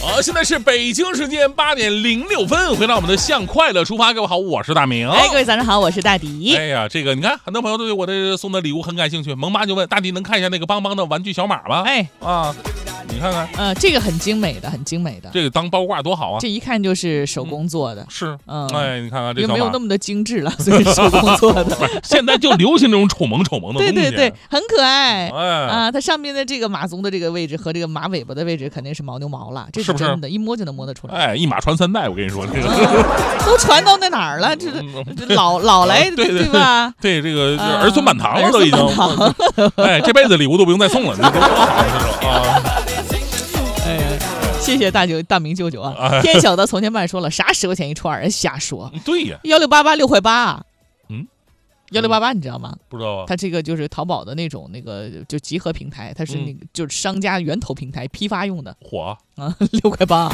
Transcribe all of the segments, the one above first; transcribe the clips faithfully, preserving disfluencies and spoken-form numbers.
好，现在是北京时间八点零六分，回到我们的向快乐出发。各位好，我是大明。 哎，各位早上好，我是大迪。 哎呀，这个你看，很多朋友都对我的送的礼物很感兴趣。萌妈就问大迪，能看一下那个邦邦的玩具小马吗？ 哎啊，你看看， 呃，这个很精美的，很精美的， 这个当包挂多好啊！ 这一看就是手工做的。 嗯、是， 嗯， 哎，你看看这也小马， 没有那么的精致了，所以手工做的。 现在就流行这种丑萌丑萌的东西。 对对对，很可爱。 哎啊，它上面的这个马鬃的这个位置和这个马尾巴的位置肯定是牦牛毛了，这是不是真的，一摸就能摸得出来。 哎，一马传三代，我跟你说，这个都传到那哪儿了？这这老老来对对吧？ 对，这个啊儿孙满堂了都已经。哎，这辈子礼物都不用再送了，这多好啊！ 哎呀，谢谢大舅大明舅舅啊！ 哎、 天晓得从前慢说了，啥十块钱一串人瞎说。 对呀， 幺六八八六块八。 嗯。 幺六八八你知道吗？ 不知道啊。 它这个就是淘宝的那种那个就集合平台，它是那个、嗯、就是商家源头平台批发用的。 火啊，六块八。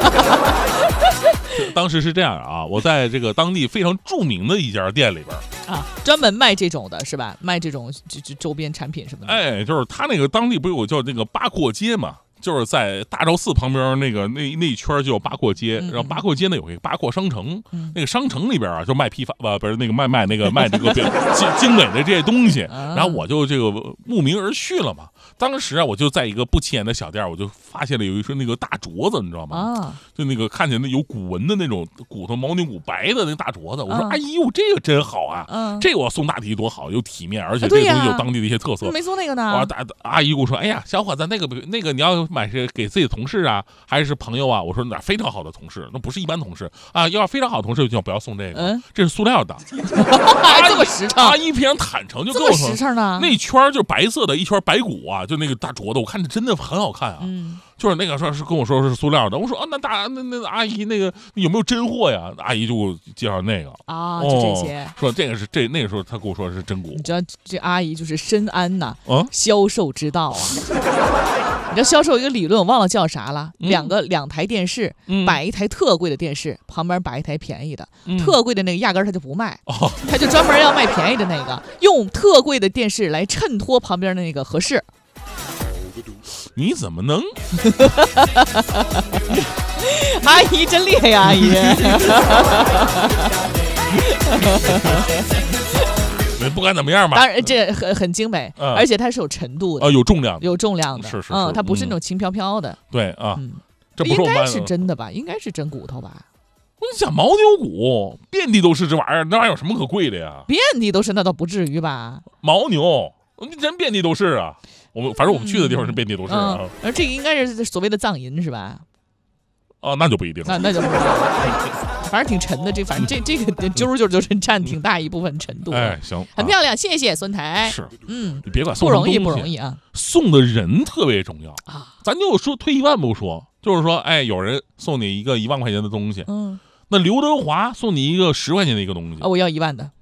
当时是这样啊，我在这个当地非常著名的一家店里边啊，专门卖这种的是吧？卖这种就就周边产品什么的。 哎，就是他那个当地不是有叫那个八廓街嘛？就是在大昭寺旁边那个那那一圈就有八廓街，然后八廓街呢有一个八廓商城， 嗯、 那个商城里边啊就卖批发不不是那个卖卖那个卖这个精精美的这些东西，然后我就这个慕名而去了嘛。当时啊我就在一个不起眼的小店，我就发现了有一双那个大镯子，你知道吗？ 啊， 就那个看起来有古纹的那种骨头牦牛骨白的那个大镯子，我说哎呦这个真好啊， 嗯、 这个我送大迪多好，又体面，而且这个东西有当地的一些特色。 没送那个呢。 啊，大阿姨跟我说，哎呀，小伙子，那个那个你要买是给自己同事啊，还是朋友啊？我说那非常好的同事，那不是一般同事啊，要非常好的同事就不要送这个， 嗯， 这是塑料的。 还这么实诚？ 阿姨非常坦诚，就跟我说， 实诚呢。 那圈就是白色的一圈白骨啊，就那个大镯子，我看着真的很好看啊。 嗯， 就是那个说是跟我说是塑料的，我说啊，那大那那阿姨那个有没有真货呀？阿姨就给我介绍那个啊，就这些， 哦、说这个是这那个时候他跟我说是真骨。 你知道这阿姨就是深谙呐、 啊， 销售之道啊。你知道销售一个理论，我忘了叫啥了。嗯、两个两台电视， 嗯、 摆一台特贵的电视，旁边摆一台便宜的。 嗯、 特贵的那个压根儿他就不卖， 哦、 他就专门要卖便宜的那个，用特贵的电视来衬托旁边的那个合适。 你怎么能？ 阿姨真厉害呀，阿姨。 不管怎么样吧， 当然这很很精美， 嗯、 而且它是有程度的啊、呃，有重量的， 有重量的， 是是是， 嗯，它不是那种轻飘飘的。 对啊， 嗯， 这不是我应该是真的吧？应该是真骨头吧？ 我跟你讲，牦牛骨遍地都是这玩意儿，那玩意儿有什么可贵的呀？ 遍地都是，那倒不至于吧？ 牦牛人遍地都是啊，我们反正我们去的地方是遍地都是啊。 嗯嗯、而这个应该是所谓的藏银是吧？ 哦，那就不一定了， 那那就不知道了。反正挺沉的，这反正这这个揪揪就是占挺大一部分程度。 哎，行， 很漂亮，谢谢孙台。 是， 嗯， 你别管送不容易，不容易啊。 送的人特别重要啊。 咱就说退一万步说，就是说，哎，有人送你一个一万块钱的东西， 嗯， 那刘德华送你一个十块钱的一个东西， 啊，我要一万的。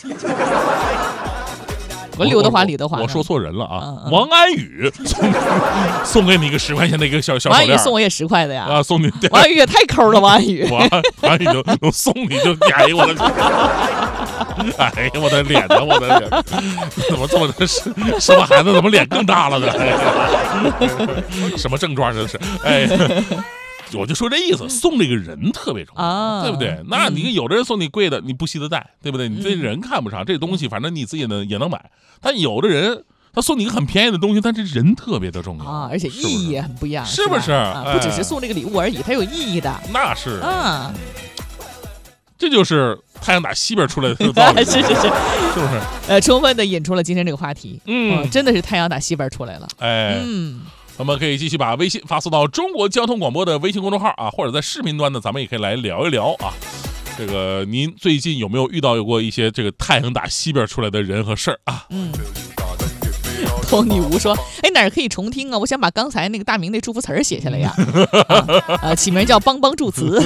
我刘德华，李德华， 我说错人了啊！ 嗯嗯、 王安宇送送给你一个十块钱的一个小小手链， 王安宇送我也十块的呀！ 啊，送你王安宇也太抠了，王安宇， 王王安宇就能送你就哎呦我的，哎呀我的脸呐，我的脸，怎么这么生生完孩子怎么脸更大了呢？什么症状这是？哎。我就说这意思，送这个人特别重要， 啊、 对不对？那你有的人送你贵的，你不惜得带，对不对？你对人看不上，这东西反正你自己呢也能买。但有的人他送你一个很便宜的东西，但是人特别的重要啊，而且意义也很不一样， 是不是？ 啊哎、不只是送这个礼物而已，它有意义的。 那是啊， 这就是太阳打西边出来的道理， 是是是，是不是？ 呃，充分的引出了今天这个话题。 嗯， 哦、真的是太阳打西边出来了。 哎， 嗯。 那么可以继续把微信发送到中国交通广播的微信公众号啊，或者在视频端呢，咱们也可以来聊一聊啊。这个您最近有没有遇到过一些这个太阳打西边出来的人和事儿啊？ 嗯。托女巫说：“哎，哪儿可以重听啊？我想把刚才那个大明那祝福词儿写下来呀。啊”呃，起名叫邦邦祝词。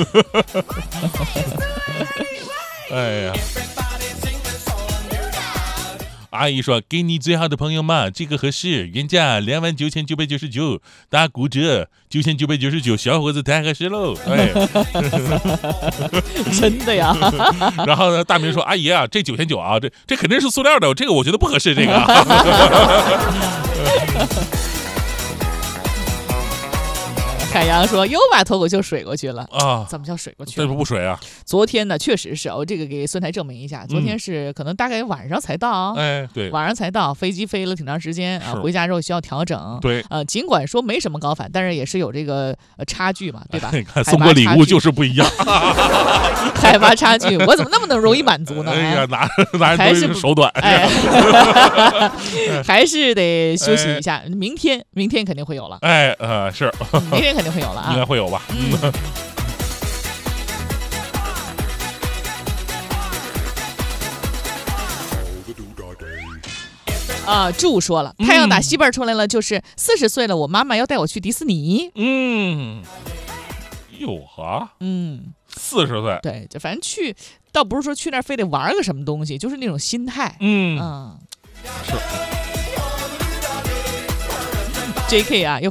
哎呀。阿姨说：“给你最好的朋友嘛，这个合适，原价两万九千九百九十九，打骨折九千九百九十九，小伙子太合适喽！”哎， 真的呀。 然后呢，大明说：“阿姨啊，这九千九啊，这这肯定是塑料的，这个我觉得不合适，这个。” 海洋说又把脱口秀水过去了啊？ 怎么叫水过去这了？ 不不水啊？ 昨天呢，确实是我这个给孙台证明一下，昨天是可能大概晚上才到， 哎，对， 晚上才到，飞机飞了挺长时间啊，回家之后需要调整。 对， 呃，尽管说没什么高反，但是也是有这个呃差距嘛，对吧？ 你看送个礼物就是不一样， 海拔差距，我怎么那么能容易满足呢？ 哎呀，拿拿还是手短， 哎，还是得休息一下。明天，明天肯定会有了。 哎，呃，是， 明天肯定会有了啊， 应该会有吧？嗯。 啊，祝说了，太阳打西边出来了，就是四十岁了，我妈妈要带我去迪士尼。 嗯，有啊， 嗯， 四十岁， 对，就反正去，倒不是说去那儿非得玩个什么东西，就是那种心态。 嗯嗯， 是。 J K 啊，又